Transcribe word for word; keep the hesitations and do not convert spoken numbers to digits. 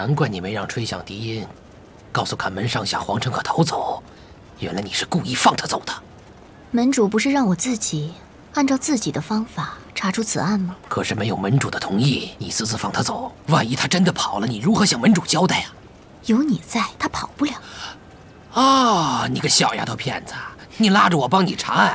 难怪你没让吹响笛音，告诉看门上下皇城可逃走，原来你是故意放他走的。 门主不是让我自己按照自己的方法查出此案吗？ 可是没有门主的同意，你私自放他走，万一他真的跑了，你如何向门主交代啊？ 有你在，他跑不了。 啊、哦，你个小丫头片子，你拉着我帮你查案，